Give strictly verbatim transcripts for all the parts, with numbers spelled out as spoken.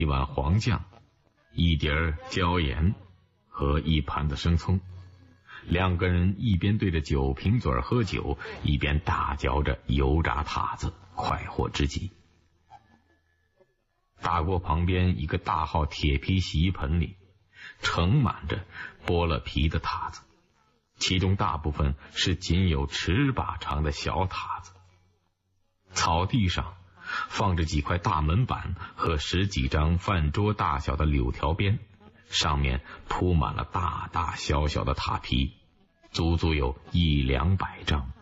一碗黄酱，一碟椒盐和一盘子生葱。两个人一边对着酒瓶嘴喝酒，一边大嚼着油炸塔子，快活之极。大锅旁边一个大号铁皮洗衣盆里盛满着剥了皮的塔子，其中大部分是仅有尺把长的小塔子。草地上放着几块大门板和十几张饭桌大小的柳条边，上面铺满了大大小小的塔皮，足足有一两百张。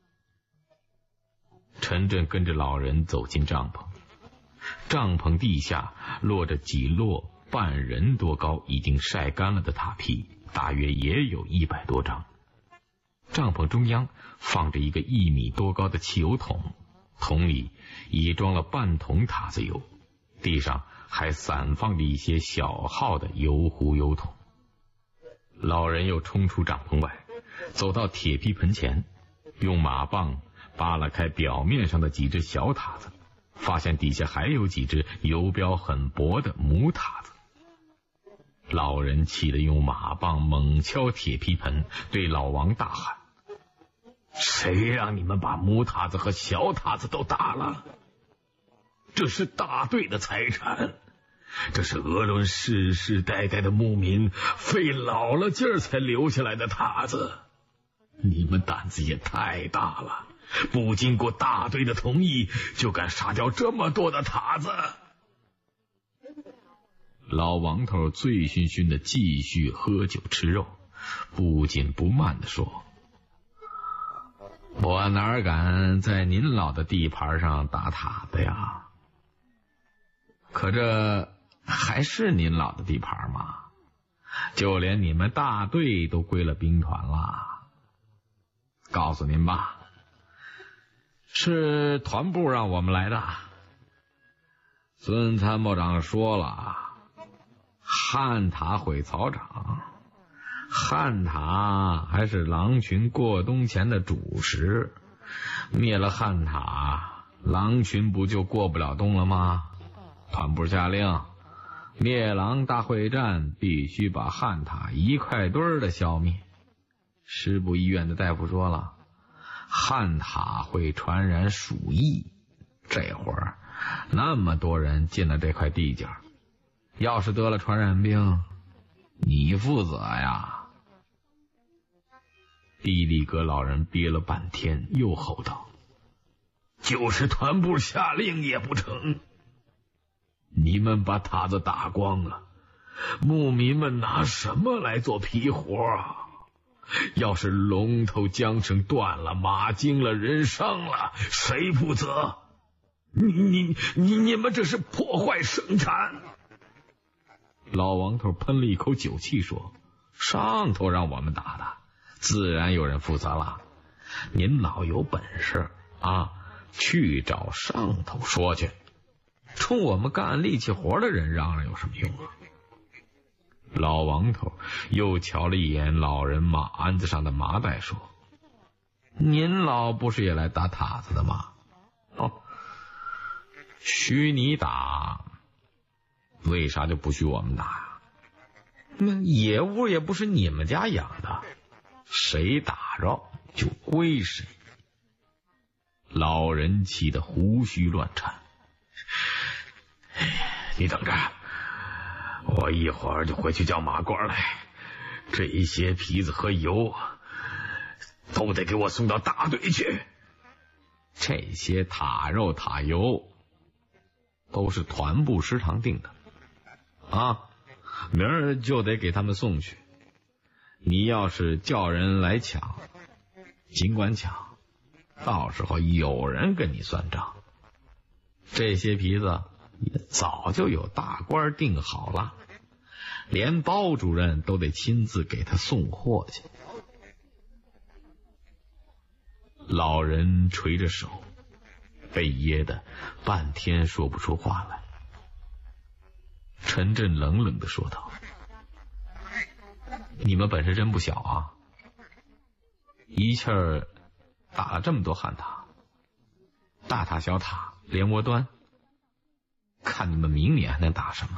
陈震跟着老人走进帐篷，帐篷地下落着几摞半人多高已经晒干了的塔皮，大约也有一百多张。帐篷中央放着一个一米多高的汽油桶，桶里已装了半桶塔子油，地上还散放着一些小号的油壶油桶。老人又冲出帐篷外，走到铁皮盆前，用马棒扒拉开表面上的几只小塔子，发现底下还有几只油标很薄的母塔子。老人气得用马棒猛敲铁皮盆，对老王大喊：谁让你们把母塔子和小塔子都打了？这是大队的财产，这是鄂伦世世代代的牧民费老了劲儿才留下来的塔子，你们胆子也太大了，不经过大队的同意就敢杀掉这么多的塔子。老王头醉醺醺的继续喝酒吃肉，不紧不慢的说：我哪敢在您老的地盘上打塔子呀？可这还是您老的地盘吗？就连你们大队都归了兵团了。告诉您吧，是团部让我们来的。孙参谋长说了，汉塔毁草场，汉塔还是狼群过冬前的主食，灭了汉塔，狼群不就过不了冬了吗？团部下令，灭狼大会战必须把汉塔一块堆儿的消灭。师部医院的大夫说了，汉塔会传染鼠疫，这会儿那么多人进了这块地界，要是得了传染病，你负责呀。地利格老人憋了半天，又吼道：就是团部下令也不成，你们把塔子打光了，牧民们拿什么来做皮活啊？要是龙头缰绳断了，马惊了，人伤了，谁负责？你你你你们这是破坏生产！老王头喷了一口酒气说：上头让我们打的，自然有人负责了。您老有本事啊，去找上头说去，冲我们干力气活的人嚷嚷有什么用啊？老王头又瞧了一眼老人马鞍子上的麻袋说：您老不是也来打塔子的吗？哦，许你打，为啥就不许我们打呀？那野物也不是你们家养的，谁打着就归谁。老人气得胡须乱颤。你等着，我一会儿就回去叫马官来，这一些皮子和油都得给我送到大队去。这些塔肉塔油都是团部食堂订的啊，明儿就得给他们送去。你要是叫人来抢，尽管抢，到时候有人跟你算账。这些皮子也早就有大官订好了，连包主任都得亲自给他送货去。老人垂着手，被噎得半天说不出话来。陈震冷冷地说道：你们本事真不小啊，一气儿打了这么多汉塔，大塔小塔连窝端，看你们明年还能打什么？